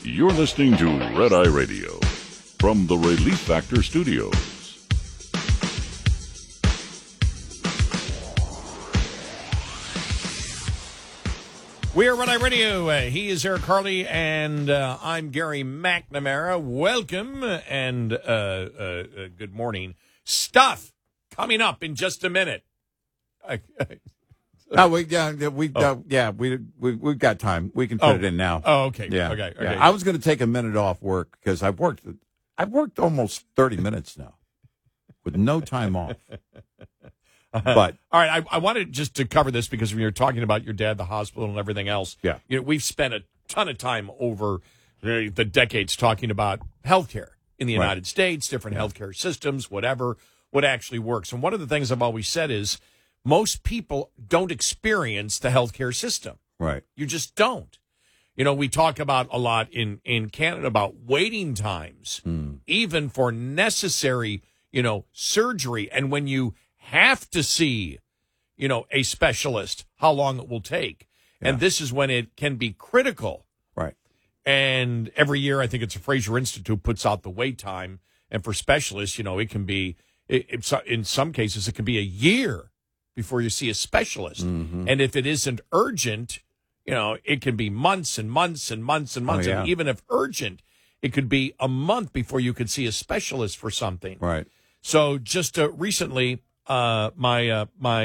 You're listening to Red Eye Radio from the Relief Factor Studios. We're Red Eye Radio. He is Eric Harley, and I'm Gary McNamara. Welcome, and good morning. Stuff coming up in just a minute. We've got time. We can put it in now. Oh, okay. Yeah. Okay. Yeah. I was going to take a minute off work because I've worked almost 30 minutes now with no time off. But all right, I wanted just to cover this because when you're talking about your dad, the hospital, and everything else, we've spent a ton of time over the decades talking about healthcare in the United States, different healthcare systems, whatever, what actually works. And one of the things I've always said is most people don't experience the healthcare system. Right. You just don't. We talk about a lot in Canada about waiting times, even for necessary, surgery. And when you have to see, a specialist, how long it will take. Yeah. And this is when it can be critical. Right. And every year, I think it's a Fraser Institute puts out the wait time. And for specialists, it can be, in some cases, it can be a year before you see a specialist. Mm-hmm. And if it isn't urgent, it can be months and months and months and months. And even if urgent, it could be a month before you could see a specialist for something. Right. So just recently, my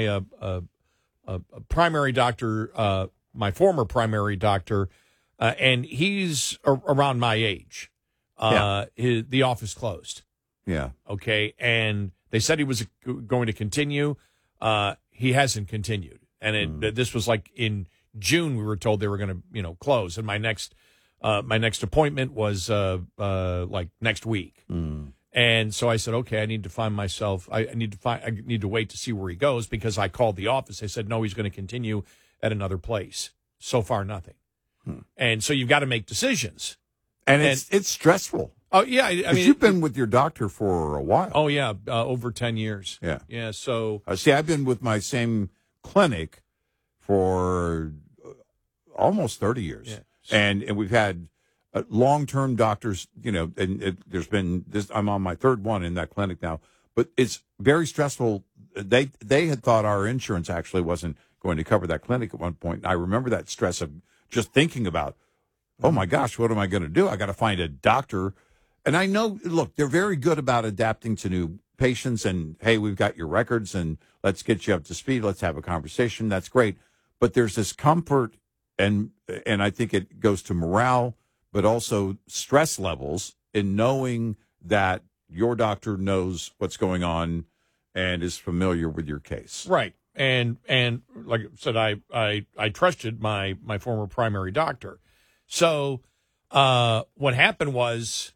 primary doctor, my former primary doctor, and he's around my age. The office closed. Yeah. Okay. And they said he was going to continue. He hasn't continued. And this was like in June, we were told they were going to, close. And my next appointment was like next week. And so I said, okay, I need to find myself. I need to wait to see where he goes because I called the office. They said, no, he's going to continue at another place. So far, nothing. And so you've got to make decisions. And it's stressful. Oh, yeah. I mean, you've been with your doctor for a while. Oh, yeah. Over 10 years. Yeah. Yeah. So I've been with my same clinic for almost 30 years. Yeah. And we've had long-term doctors, and there's been this. I'm on my third one in that clinic now, but it's very stressful. They had thought our insurance actually wasn't going to cover that clinic at one point. And I remember that stress of just thinking about, oh my gosh, what am I going to do? I got to find a doctor. And I know, look, they're very good about adapting to new patients. And hey, we've got your records, and let's get you up to speed. Let's have a conversation. That's great. But there's this comfort, and I think it goes to morale, but also stress levels in knowing that your doctor knows what's going on and is familiar with your case. Right. And like I said, I trusted my former primary doctor. So what happened was,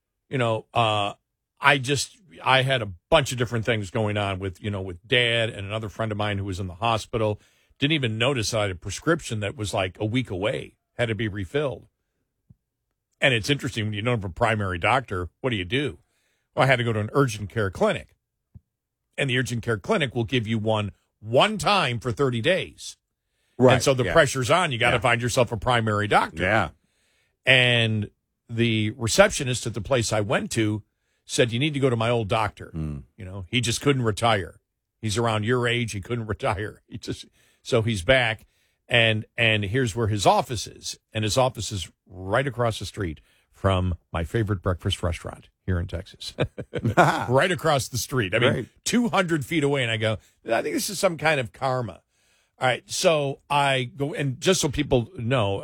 I had a bunch of different things going on with Dad and another friend of mine who was in the hospital. Didn't even notice I had a prescription that was like a week away, had to be refilled. And it's interesting when you know from a primary doctor, what do? Well, I had to go to an urgent care clinic. And the urgent care clinic will give you one time for 30 days. Right. And so the pressure's on. You got to find yourself a primary doctor. Yeah. And the receptionist at the place I went to said, you need to go to my old doctor. He just couldn't retire. He's around your age. He couldn't retire. So he's back. And here's where his office is. And his office is right across the street from my favorite breakfast restaurant here in Texas. Right across the street. I mean, 200 feet away. And I go, I think this is some kind of karma. All right. So I go, and just so people know,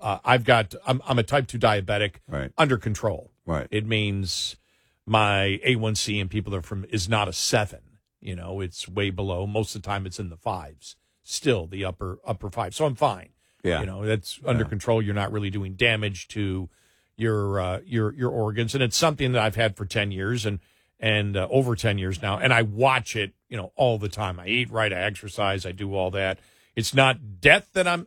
I'm a type 2 diabetic under control. Right. It means my A1C and people is not a 7. It's way below. Most of the time it's in the 5s. Still the upper 5. So I'm fine. Yeah. That's under control. You're not really doing damage to your organs. And it's something that I've had for 10 years and over 10 years now. And I watch it, all the time. I eat right. I exercise. I do all that. It's not death that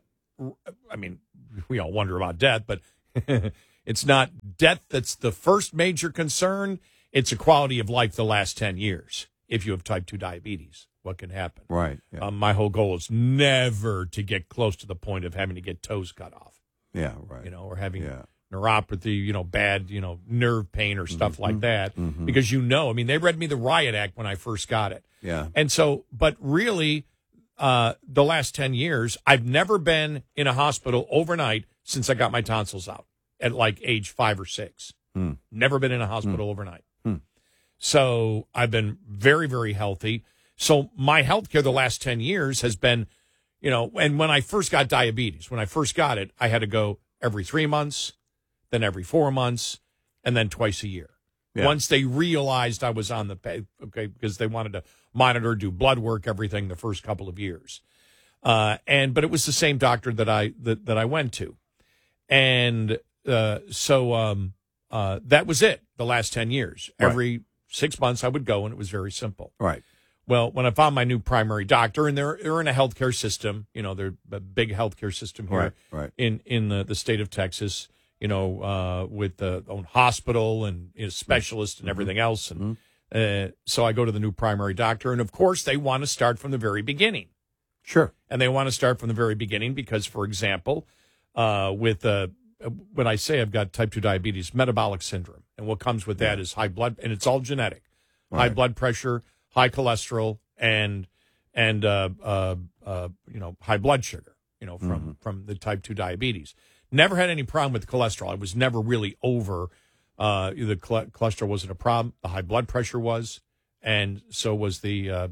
we all wonder about death, but it's not death that's the first major concern. It's a quality of life the last 10 years. If you have type 2 diabetes, what can happen? Right. Yeah. My whole goal is never to get close to the point of having to get toes cut off. Yeah, right. Or having neuropathy, bad, nerve pain or stuff like that. Because they read me the Riot Act when I first got it. Yeah. And so, but really, the last 10 years, I've never been in a hospital overnight since I got my tonsils out at like age 5 or 6. Never been in a hospital overnight. So I've been very, very healthy. So my health care the last 10 years has been, and when I first got diabetes, when I first got it, I had to go every 3 months, then every 4 months, and then twice a year. Yeah. Once they realized I was on the pay, because they wanted to monitor, do blood work, everything the first couple of years. But it was the same doctor that I went to. And so that was it the last 10 years. Right. Every 6 months I would go, and it was very simple. Right. Well, when I found my new primary doctor, and they're in a healthcare system, they're a big healthcare system here in the state of Texas, with the own hospital and specialists and everything else. And so I go to the new primary doctor, and of course they want to start from the very beginning. Sure. And they want to start from the very beginning because, for example, when I say I've got type 2 diabetes, metabolic syndrome, and what comes with that is high blood, and it's all genetic, high blood pressure, high cholesterol, and high blood sugar, from the type 2 diabetes. Never had any problem with cholesterol. I was never really over. The cholesterol wasn't a problem. The high blood pressure was, and so was the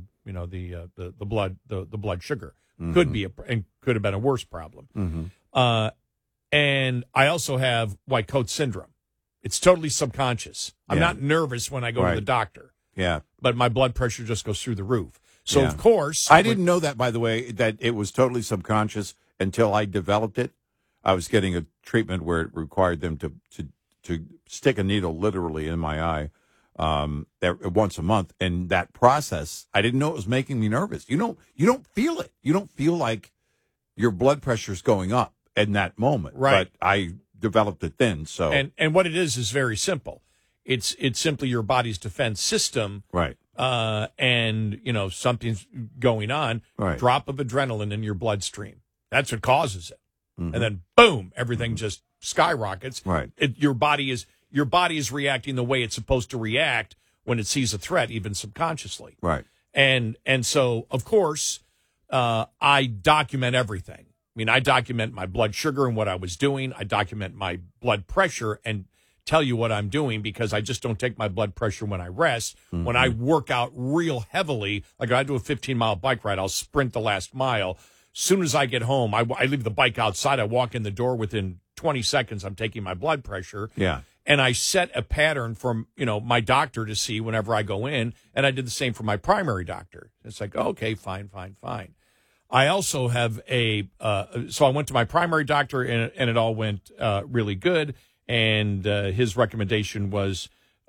blood sugar. Could have been a worse problem. And I also have white coat syndrome. It's totally subconscious. I'm not nervous when I go to the doctor. Yeah. But my blood pressure just goes through the roof. So, of course. I didn't know that, by the way, that it was totally subconscious until I developed it. I was getting a treatment where it required them to stick a needle literally in my eye once a month. And that process, I didn't know it was making me nervous. You don't feel it. You don't feel like your blood pressure is going up in that moment. Right. But I developed it then. So and what it is very simple. It's simply your body's defense system. Right. And, something's going on. Right. Drop of adrenaline in your bloodstream. That's what causes it. And then, boom, everything just skyrockets. Right. Your body is reacting the way it's supposed to react when it sees a threat, even subconsciously. Right. And so, of course, I document everything. I document my blood sugar and what I was doing. I document my blood pressure and tell you what I'm doing, because I just don't take my blood pressure when I rest. When I work out real heavily, like I do a 15-mile bike ride, I'll sprint the last mile. Soon as I get home, I leave the bike outside. I walk in the door. Within 20 seconds, I'm taking my blood pressure. Yeah. And I set a pattern from, my doctor to see whenever I go in. And I did the same for my primary doctor. It's like, okay, fine. I also have so I went to my primary doctor, and it all went really good. And his recommendation was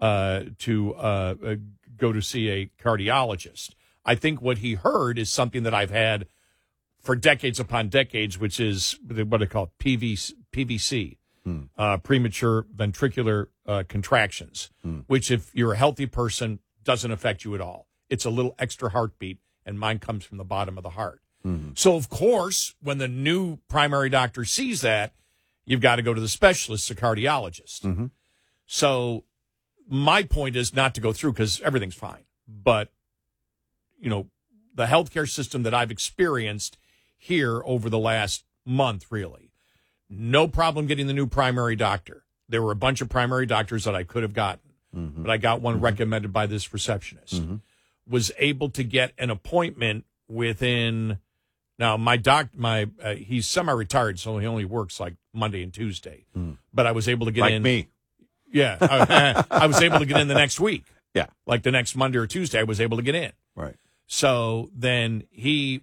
to go to see a cardiologist. I think what he heard is something that I've had for decades upon decades, which is what they call PVC, premature ventricular contractions, which, if you're a healthy person, doesn't affect you at all. It's a little extra heartbeat, and mine comes from the bottom of the heart. So, of course, when the new primary doctor sees that, you've got to go to the specialist, the cardiologist. So my point is not to go through, because everything's fine. But, the healthcare system that I've experienced here over the last month, really, no problem getting the new primary doctor. There were a bunch of primary doctors that I could have gotten, but I got one recommended by this receptionist. Was able to get an appointment within. Now, he's semi-retired, so he only works like Monday and Tuesday. But I was able to get in. Like me. Yeah. I was able to get in the next week. Yeah. Like the next Monday or Tuesday, I was able to get in. Right. So then he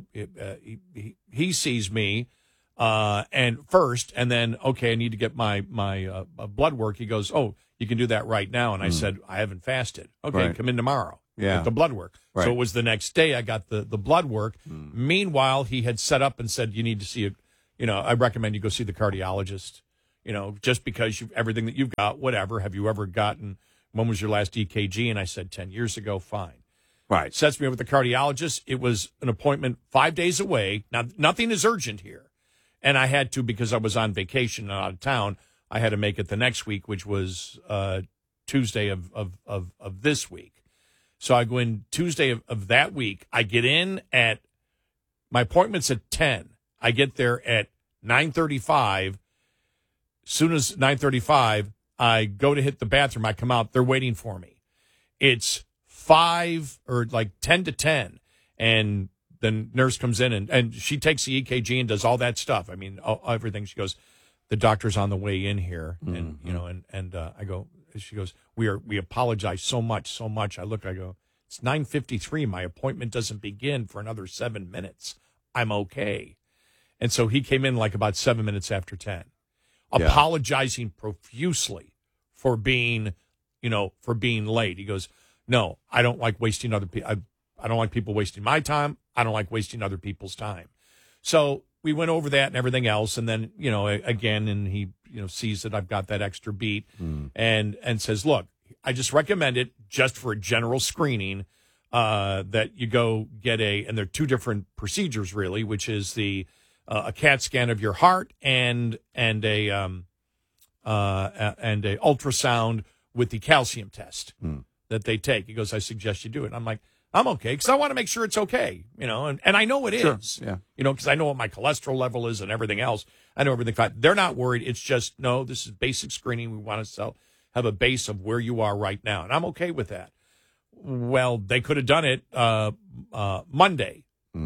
sees me and first, and then, okay, I need to get my blood work. He goes, oh, you can do that right now. And I said, I haven't fasted. Okay, come in tomorrow. Yeah. Get the blood work. Right. So it was the next day I got the blood work. Meanwhile, he had set up and said, you need to see I recommend you go see the cardiologist, just because everything that you've got, whatever. Have you ever gotten, when was your last EKG? And I said 10 years ago, fine. Right. Sets me up with the cardiologist. It was an appointment 5 days away. Now, nothing is urgent here. And I had to, because I was on vacation and out of town, I had to make it the next week, which was Tuesday of this week. So I go in Tuesday of that week. I get in at, my appointment's at 10. I get there at 9:35. Soon as 9:35, I go to hit the bathroom. I come out. They're waiting for me. It's 5 or like 10 to 10. And the nurse comes in and she takes the EKG and does all that stuff. I mean, everything. She goes, the doctor's on the way in here. And, you know, and I go, she goes, we apologize so much. I look, I go, it's 9:53. My appointment doesn't begin for another 7 minutes. I'm okay. And so he came in like about 7 minutes after 10, apologizing profusely for being late. He goes, no, I don't like wasting other people. I don't like people wasting my time. I don't like wasting other people's time. So we went over that and everything else. And then, you know, again, and he, you know, sees that I've got that extra beat and says, look, I just recommend it just for a general screening, that you go get and there are two different procedures really, which is a CAT scan of your heart and a ultrasound with the calcium test that they take. He goes, I suggest you do it. And I'm like, I'm okay, because I want to make sure it's okay, you know, and I know it is, you know, because I know what my cholesterol level is and everything else. I know everything fine. They're not worried. It's just, no, this is basic screening. We want to have a base of where you are right now, and I'm okay with that. Well, they could have done it Monday,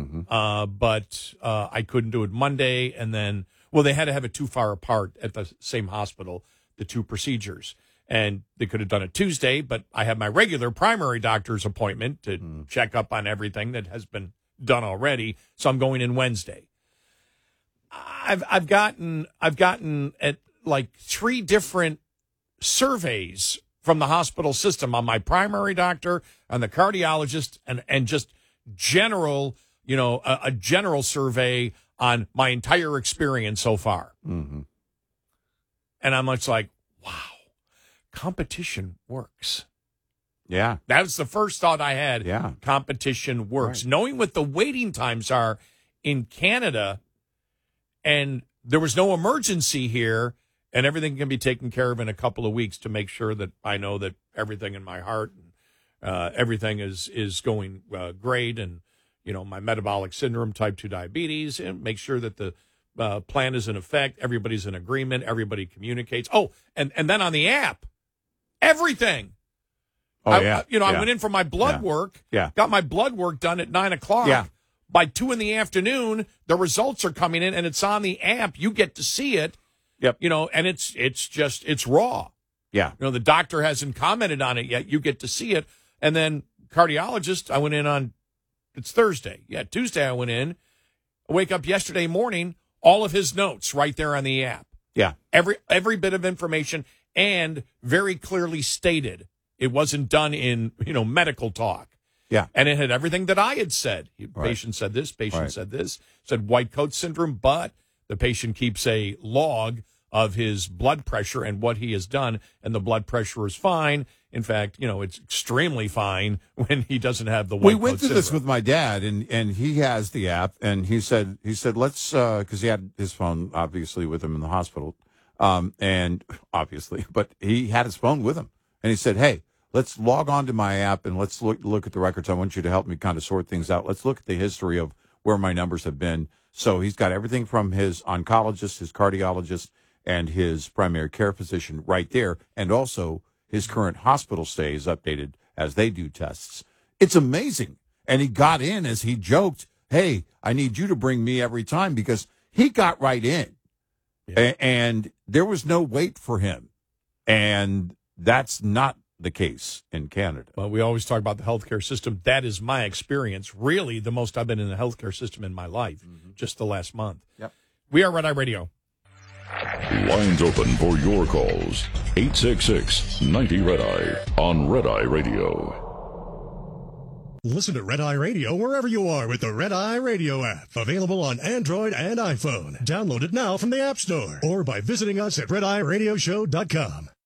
but I couldn't do it Monday, and then, well, they had to have it too far apart at the same hospital, the two procedures. And they could have done it Tuesday, but I have my regular primary doctor's appointment to check up on everything that has been done already. So I'm going in Wednesday. I've gotten at like 3 different surveys from the hospital system on my primary doctor, on the cardiologist, and just general, you know, a general survey on my entire experience so far. And I'm much like, wow. Competition works. Yeah. That was the first thought I had. Yeah. Competition works. Right. Knowing what the waiting times are in Canada, and there was no emergency here, and everything can be taken care of in a couple of weeks to make sure that I know that everything in my heart and everything is going great, and, you know, my metabolic syndrome, type 2 diabetes, and make sure that the plan is in effect, everybody's in agreement, everybody communicates. Oh, and then on the app, everything. I went in for my blood work. Got my blood work done at 9:00. Yeah. By 2 p.m, the results are coming in, and it's on the app. You get to see it. Yep. You know, and it's raw. Yeah. You know, the doctor hasn't commented on it yet. You get to see it, and then cardiologist. I went in on, it's Thursday. Yeah, Tuesday I went in. I wake up yesterday morning. All of his notes right there on the app. Yeah. Every bit of information. And very clearly stated. It wasn't done in, you know, medical talk. Yeah. And it had everything that I had said. Patient said this, patient said this, said white coat syndrome, but the patient keeps a log of his blood pressure and what he has done, and the blood pressure is fine. In fact, you know, it's extremely fine when he doesn't have the white coat syndrome. We went through this with my dad, and he has the app, and he said, let's, because he had his phone, obviously, with him in the hospital. And obviously, but he had his phone with him, and he said, hey, let's log on to my app and let's look at the records. I want you to help me kind of sort things out. Let's look at the history of where my numbers have been. So he's got everything from his oncologist, his cardiologist, and his primary care physician right there. And also his current hospital stays updated as they do tests. It's amazing. And he got in as he joked, hey, I need you to bring me every time, because he got right in. Yeah. And there was no wait for him. And that's not the case in Canada. Well, we always talk about the healthcare system. That is my experience. Really, the most I've been in the healthcare system in my life, just the last month. Yep. We are Red Eye Radio. Lines open for your calls. 866-90-RED-EYE on Red Eye Radio. Listen to Red Eye Radio wherever you are with the Red Eye Radio app. Available on Android and iPhone. Download it now from the App Store or by visiting us at RedEyeRadioshow.com.